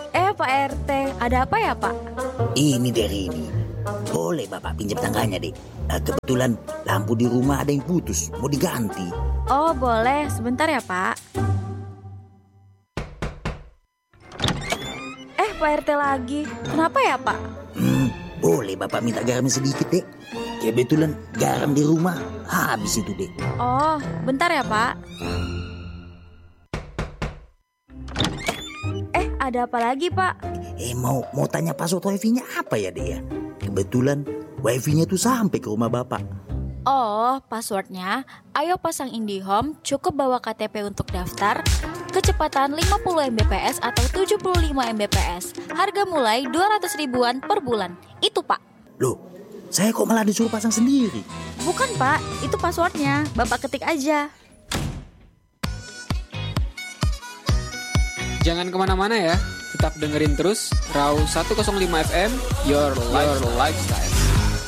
Pak RT, ada apa ya Pak? Ini dari ini. Boleh Bapak pinjam tangganya, Dek? Kebetulan lampu di rumah ada yang putus, mau diganti. Oh boleh, sebentar ya Pak. Pak RT lagi, kenapa ya Pak? Boleh Bapak minta garam sedikit, Dek? Kebetulan garam di rumah habis itu, Dek. Oh, bentar ya Pak. Ada apa lagi Pak? Mau tanya password wifi-nya apa ya, Dek ya? Kebetulan wifi-nya tuh sampai ke rumah Bapak. Oh, passwordnya, ayo pasang IndiHome, cukup bawa KTP untuk daftar, kecepatan 50 Mbps atau 75 Mbps, harga mulai 200 ribuan per bulan. Itu Pak. Loh, saya kok malah disuruh pasang sendiri? Bukan Pak, itu passwordnya, Bapak ketik aja. Jangan kemana-mana ya, tetap dengerin terus Raw 105 FM, your lifestyle.